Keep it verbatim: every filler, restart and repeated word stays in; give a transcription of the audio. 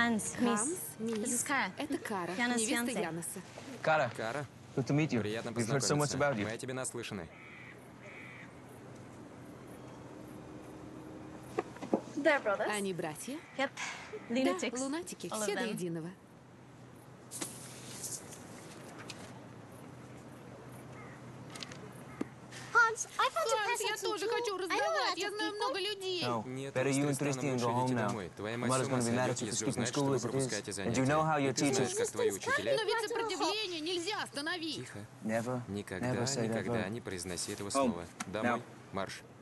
Hans, Ханс, Miss. This is мисс. Kara. Это Кара, Яна невеста Свенце. Яноса. Кара, Кара, good to meet you. приятно We've heard so much познакомиться. about you. Мы о тебе наслышаны. They're brothers. Они братья? Yep. Да, Lunatics. лунатики, All of все до them. единого. Hans, I found a Ханс, я peasant тоже too. хочу I know раздавать, lots я of знаю people. много людей. No, Нет, better you and с Тристаном Christine go лучше home идите now. домой. Твоя Your мать с mother's ума gonna be mad сойдет, at you for если skipping узнает, что school вы as it пропускаете is. And занятия. you know how your И ты знаешь, teachers... как твои учителя... Но ведь сопротивление нельзя остановить. Тихо. Never, Никогда, never say that никогда word. не произноси этого Home. слова. Домой. Now. Марш.